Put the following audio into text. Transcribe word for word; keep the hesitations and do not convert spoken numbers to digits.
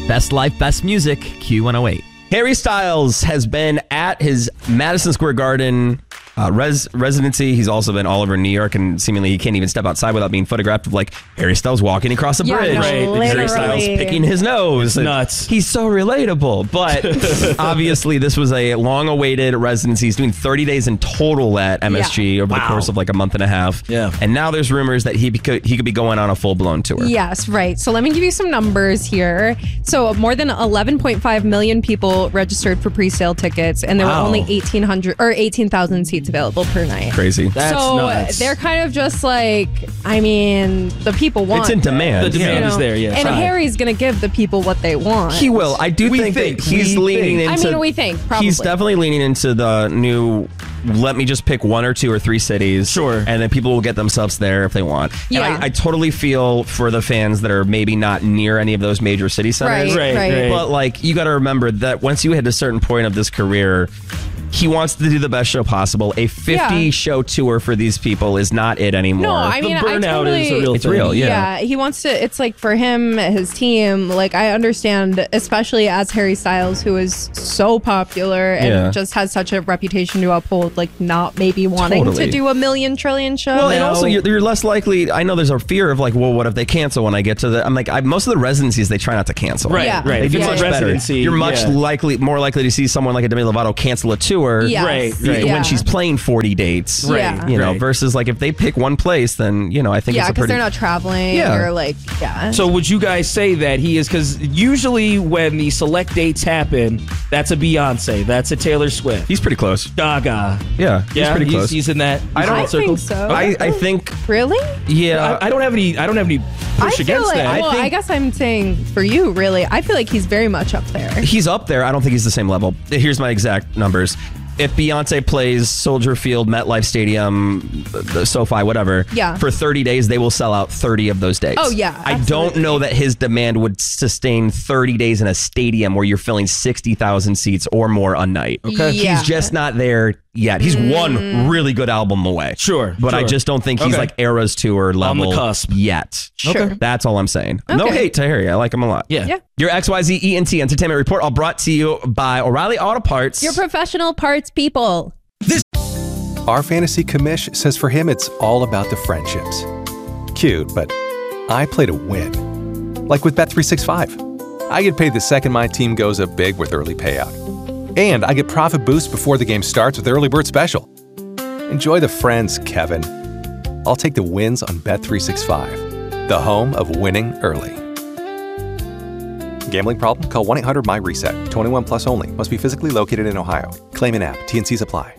Best life, best music, Q one oh eight. Harry Styles has been at his Madison Square Garden uh, res- residency. He's also been all over New York, and seemingly he can't even step outside without being photographed of like Harry Styles walking across a Yeah, bridge. no, Right. Harry Styles literally. picking his nose. It's nuts. He's so relatable. But obviously, this was a long-awaited residency. He's doing thirty days in total at M S G Yeah. over Wow. the course of like a month and a half. Yeah. And now there's rumors that he could he could be going on a full-blown tour. Yes, right. So let me give you some numbers here. So more than eleven point five million people registered for pre-sale tickets, and there Wow. were only eighteen hundred or eighteen thousand seats available per night. Crazy. That's so nuts. they're kind of just like, I mean, the people want It's in it, demand. The demand you is know? there, yeah. And Right. Harry's gonna give the people what they want. He will. I do We think, think, that he's we leaning think. into. I mean, we think, probably. He's definitely leaning into the new. Let me just pick one or two or three cities. Sure. And then people will get themselves there if they want. Yeah. And I, I totally feel for the fans that are maybe not near any of those major city centers. Right, Right, right. But like, you got to remember that once you hit a certain point of this career, he wants to do the best show possible. A fifty Yeah. show tour for these people is not it anymore. No, I The mean, I burnout totally, is a real It's thing. real, yeah. Yeah, he wants to. It's like for him, his team. Like I understand, especially as Harry Styles, who is so popular and Yeah. just has such a reputation to uphold. Like not maybe wanting Totally. to do a million trillion show. Well, and No. also you're, you're less likely. I know there's a fear of like, well, what if they cancel when I get to the? I'm like, I, most of the residencies they try not to cancel. Right, Yeah. right. They If do it's much a better. residency, You're much yeah. likely, more likely to see someone like a Demi Lovato cancel a tour. Yes. Right, y- right. Yeah. When she's playing forty dates, Right, Yeah. You know, right. versus like if they pick one place, then you know, I think yeah, it's a because pretty. they're not traveling Yeah. or like yeah. So would you guys say that he is, because usually when the select dates happen, that's a Beyonce, that's a Taylor Swift, He's pretty close. Gaga. Yeah, he's Yeah, pretty he's, close. he's in that. I he's in don't- that I circle? think so. I, I think, Really? yeah. I, I don't have any. I don't have any I push feel against like. that. Well, I, think- guess I'm saying for you, really. I feel like he's very much up there. He's up there. I don't think he's the same level. Here's my exact numbers. If Beyonce plays Soldier Field, MetLife Stadium, the SoFi, whatever, Yeah. for thirty days, they will sell out thirty of those days. Oh, yeah, I don't absolutely. know that his demand would sustain thirty days in a stadium where you're filling sixty thousand seats or more a night. Okay. Yeah. He's just not there yet. He's one really good album away. Sure, But I sure. just don't think he's Okay. like Eras Tour level cusp. yet. Sure. That's all I'm saying. No Okay. hate to Harry. I like him a lot. Yeah. Yeah. Your X Y Z E N T Entertainment Report, all brought to you by O'Reilly Auto Parts. You're professional parts people. Our fantasy commish says for him it's all about the friendships. Cute, but I play to win. Like with Bet three sixty-five. I get paid the second my team goes up big with early payout. And I get profit boost before the game starts with Early Bird Special. Enjoy the friends, Kevin. I'll take the wins on Bet three sixty-five, the home of winning early. Gambling problem? Call one eight hundred M Y RESET. twenty-one plus only. Must be physically located in Ohio. Claim in app. T N Cs apply.